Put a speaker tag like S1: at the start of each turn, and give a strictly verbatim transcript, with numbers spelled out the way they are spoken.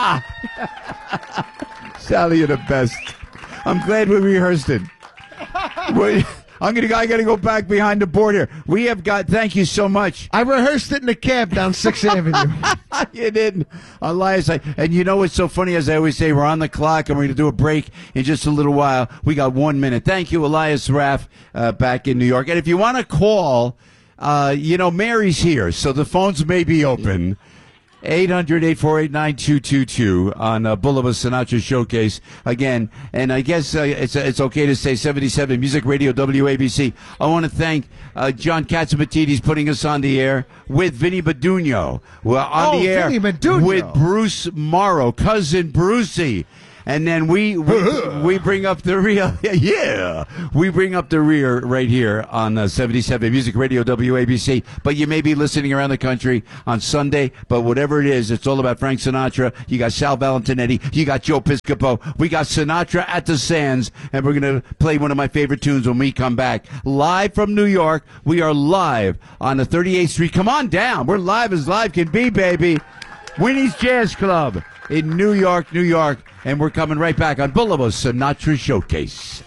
S1: Sally, you're the best. I'm glad we rehearsed it. Wait, I'm gonna. I gotta go back behind the board here. We have got. Thank you so much.
S2: I rehearsed it in the cab down Sixth Avenue.
S1: You didn't, Elias. I, and you know what's so funny? As I always say, we're on the clock, and we're gonna do a break in just a little while. We got one minute. Thank you, Elias Raff, uh, back in New York. And if you want to call, uh, you know, Mary's here, so the phones may be open. eight hundred, eight four eight, nine two two two on uh, Boulevard Sinatra Showcase again. And I guess uh, it's it's okay to say seventy-seven Music Radio W A B C. I want to thank uh, John Catsimatidis putting us on the air with Vinny Badugno. We're on
S2: oh,
S1: the air
S2: Vinny Badugno.
S1: with Bruce Morrow, cousin Brucey. And then we we, we bring up the rear. Yeah, we bring up the rear right here on uh, seventy-seven Music Radio W A B C. But you may be listening around the country on Sunday. But whatever it is, it's all about Frank Sinatra. You got Sal Valentinetti. You got Joe Piscopo. We got Sinatra at the Sands. And we're going to play one of my favorite tunes when we come back. Live from New York. We are live on the thirty-eighth Street. Come on down. We're live as live can be, baby. Winnie's Jazz Club in New York, New York. And we're coming right back on Boulevard Sinatra Showcase.